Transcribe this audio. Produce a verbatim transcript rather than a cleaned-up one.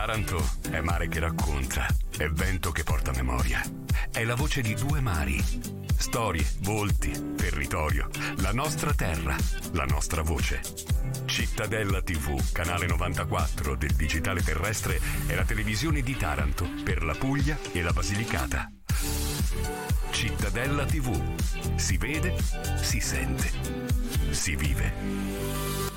Taranto è mare che racconta, è vento che porta memoria. È la voce di due mari. Storie, volti, territorio, la nostra terra, la nostra voce. Cittadella tivù, canale novantaquattro del digitale terrestre, è la televisione di Taranto per la Puglia e la Basilicata. Cittadella tivù. Si vede, si sente, si vive.